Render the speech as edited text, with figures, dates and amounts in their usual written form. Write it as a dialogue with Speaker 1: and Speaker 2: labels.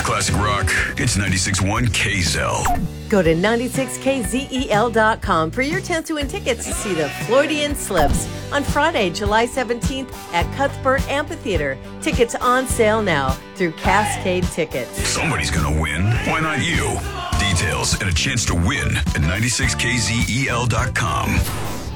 Speaker 1: classic rock. It's 96.1 KZEL.
Speaker 2: Go to 96kzel.com for your chance to win tickets to see the Freudian Slips on Friday, July 17th at Cuthbert Amphitheater. Tickets on sale now through Cascade Tickets.
Speaker 1: Somebody's gonna win. Why not you? Details and a chance to win at 96kzel.com.